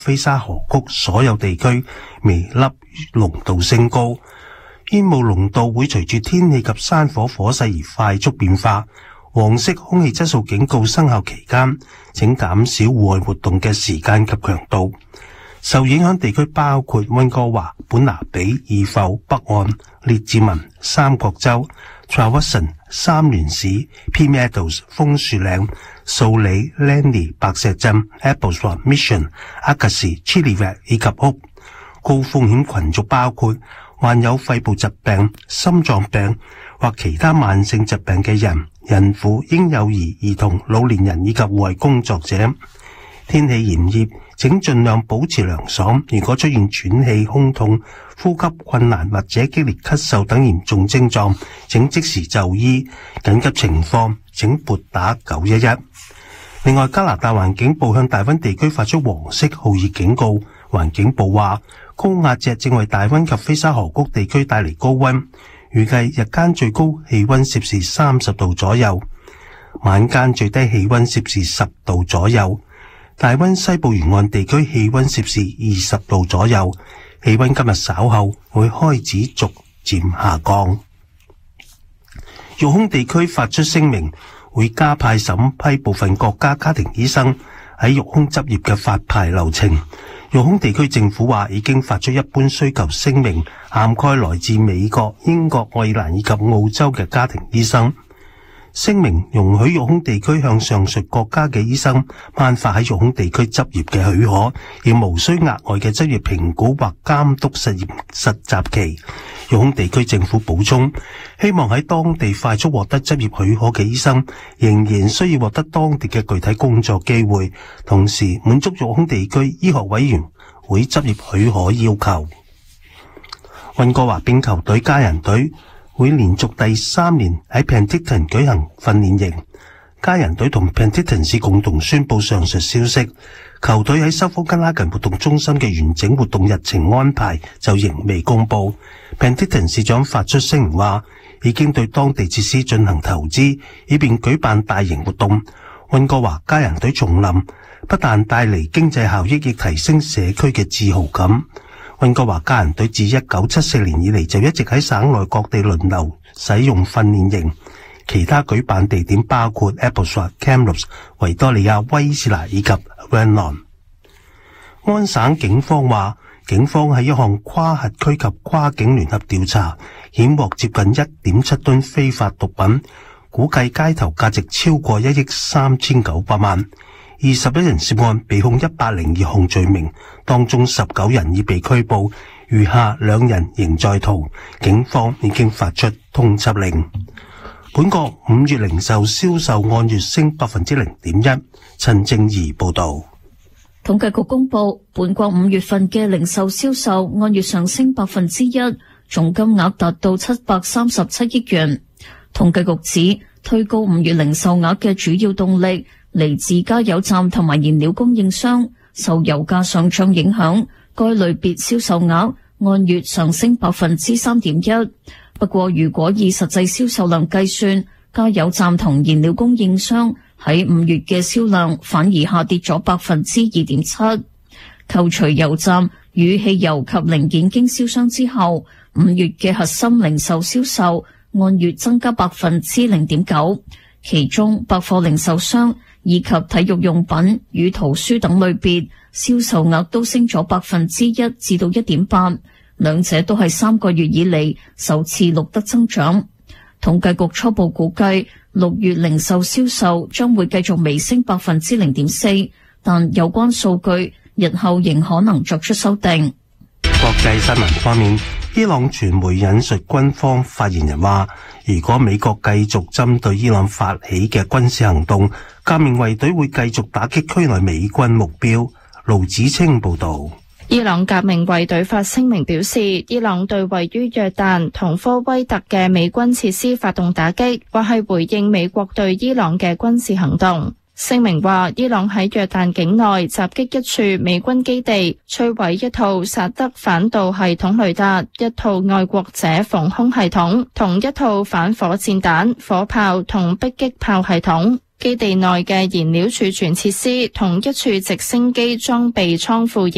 菲沙河谷所有地區微粒濃度升高，煙霧濃度會隨住天氣及山火火勢而快速變化。黃色空氣質素警告生效期間，請減少戶外活動嘅時間及強度。受影響地區包括溫哥華、本拿比、爾埠、北岸、列治文、三角洲、Traralgon、三聯市、P Meadows、楓樹嶺、素里、Langley、白石鎮、Abbotsford、Mission、Argosy、Chilliwack 以及屋。高風險群組包括患有肺部疾病、心臟病或其他慢性疾病嘅人、孕婦、嬰幼兒、兒童、老年人以及戶外工作者。天氣炎熱，請盡量保持涼爽。如果出現喘氣、胸痛、呼吸困難或者激烈咳嗽等嚴重症狀，請即時就醫。緊急情況請撥打911。另外，加拿大環境部向大溫地區發出黃色酷熱警告。環境部話，高壓脊正為大溫及菲沙河谷地區帶嚟高溫，預計日間最高氣溫攝氏30度左右，晚間最低氣溫攝氏10度左右。大溫西部沿岸地區氣溫攝氏20度左右，氣溫今日稍後會開始逐漸下降。育空地區發出聲明，會加派審批部分國家家庭醫生喺育空執業嘅發牌流程。育空地區政府話已經發出一般需求聲明，涵蓋來自美國、英國、愛爾蘭以及澳洲嘅家庭醫生。聲明容許育空地區向上述國家嘅醫生頒發喺育空地區執業嘅許可，而無需額外嘅執業評估或監督實習期。育空地區政府補充，希望喺當地快速獲得執業許可嘅醫生，仍然需要獲得當地嘅具體工作機會，同時滿足育空地區醫學委員會執業許可要求。溫哥華冰球隊家人隊會連續第3年喺 Penticton 舉行訓練營。家人隊同 Penticton 市共同宣布上述消息。球隊喺修夫根拉根活動中心嘅完整活動日程安排就仍未公布。Penticton 市長發出聲明話，已經對當地設施進行投資，以便舉辦大型活動。溫哥華家人隊重臨不但帶嚟經濟效益，亦提升社區嘅自豪感。溫哥華家人隊自1974年以嚟就一直喺省內各地輪流使用訓練營，其他舉辦地點包括 Abbotsford、Kamloops、維多利亞、威斯拿以及 Vernon。安省警方話，警方喺一項跨轄區及跨境聯合調查，檢獲接近 1.7 噸非法毒品，估計街頭價值超過1億3900萬。21人涉案，被控102項罪名，當中19人已被拘捕，餘下2人仍在逃。警方已經發出通緝令。本國5月零售銷售按月升 0.1%。陳正儀報導。 統計局公布，本國5月份嘅零售銷售按月上升 1%， 總金額達到737億元。統計局指，推高5月零售額嘅主要動力嚟自加油站同埋燃料供應商，受油價上漲影響，該類別銷售額按月上升 3.1%。不過，如果以實際銷售量計算，加油站同燃料供應商喺5月嘅銷量反而下跌咗 2.7%。扣除油站與汽油及零件經銷商之後，5月嘅核心零售銷售按月增加 0.9%， 其中百貨零售商以及體育用品與圖書等類別銷售額都升咗 1% 至到 1.8%， 兩者都係3個月以嚟首次錄得增長。統計局初步估計6月零售銷售將會繼續微升 0.4%， 但有關數據日後仍可能作出修訂。 國際新聞方面，伊朗傳媒引述軍方發言人話，如果美國繼續針對伊朗發起嘅軍事行動，革命衛隊會繼續打擊區內美軍目標。盧子清報導。 伊朗革命衛隊發聲明表示，伊朗對位於約旦同科威特嘅美軍設施發動打擊，或係回應美國對伊朗嘅軍事行動。聲明話，伊朗喺約旦境內襲擊一處美軍基地，摧毀一套薩德反導系統雷達、一套愛國者防空系統同一套反火箭彈、火炮同迫擊炮系統。基地內嘅燃料儲存設施同一處直升機裝備倉庫